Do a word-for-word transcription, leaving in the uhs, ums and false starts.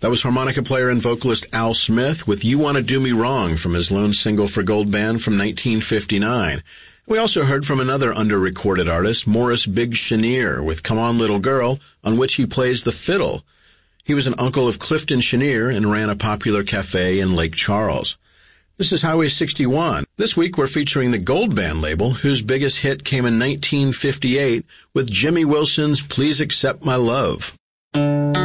That was harmonica player and vocalist Al Smith with You Wanna Do Me Wrong from his lone single for Gold Band from nineteen fifty-nine. We also heard from another under-recorded artist, Morris Big Chenier, with Come On Little Girl, on which he plays the fiddle. He was an uncle of Clifton Chenier and ran a popular cafe in Lake Charles. This is Highway sixty-one. This week we're featuring the Gold Band label, whose biggest hit came in nineteen fifty-eight with Jimmy Wilson's Please Accept My Love.